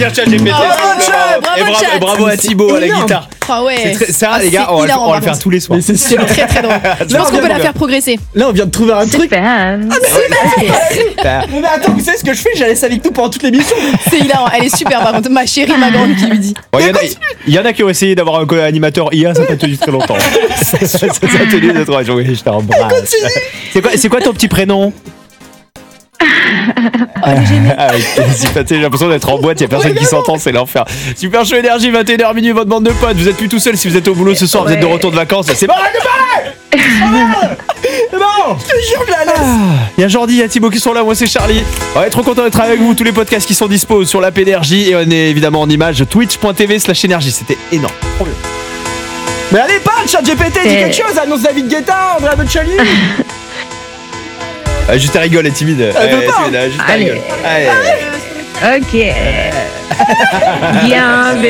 ChatGPT. Et bravo à Thibaut à la guitare. Ah ouais. Ça, les gars, on va le faire tous les soirs. Mais c'est sûr. Très très drôle. Je pense qu'on peut la faire progresser. Là, on vient de trouver un truc. Super. Mais attends, vous savez ce que je fais? J'allais ça avec nous pendant toute l'émission. C'est hilarant. Elle est super par contre. Ma chérie, ma grande qui lui dit. Il y en a qui ont essayé d'avoir un animateur IA, ça n'a pas tenu très longtemps. Ça a tenu 2-3 jours. Je t'embrasse. C'est quoi ton petit prénom? J'ai l'impression d'être en boîte, il n'y a personne qui s'entend, c'est l'enfer. Super Show Énergie, 21h minuit, votre bande de potes. Vous êtes plus tout seul si vous êtes au boulot ce soir, vous êtes de retour de vacances. C'est bon, arrête de parler. C'est bon. Je te jure, je la laisse. Il y a Jordi, il y a Thibaut qui sont là, moi c'est Charlie. On est trop content d'être avec vous, tous les podcasts qui sont dispo sur l'app Énergie. Et on est évidemment en image, twitch.tv/énergie. C'était énorme. Trop bien. Mais allez, parle, ChatGPT, dis quelque chose, annonce David Guetta, Andrea Bocelli. Juste elle rigole, elle est timide. Allez. Ok. Bien,